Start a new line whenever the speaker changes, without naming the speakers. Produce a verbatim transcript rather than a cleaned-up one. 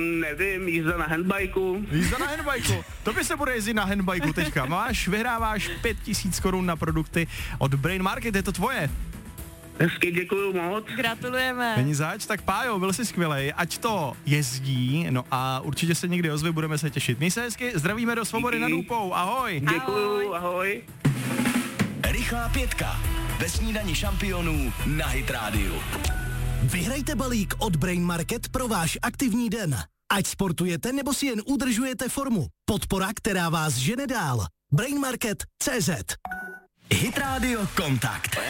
Nevím, jízda na handbajku.
Jízda na handbajku. To by se bude jezdit na handbajku teďka. Máš, vyhráváš pět tisíc korun na produkty od Brain Market, je to tvoje.
Hezky, děkuju moc.
Gratulujeme.
Není zač, tak Pájo, byl jsi skvělej, ať to jezdí, no a určitě se někdy ozve, budeme se těšit. Měj se hezky, zdravíme do Svobody nad Úpou, ahoj.
Děkuju, ahoj.
Rychlá pětka ve snídani šampionů na Hit Radio.
Vyhrajte balík od Brain Market pro váš aktivní den. Ať sportujete nebo si jen udržujete formu. Podpora, která vás žene dál. Brain Market tečka cé zet.
Hit Radio Kontakt.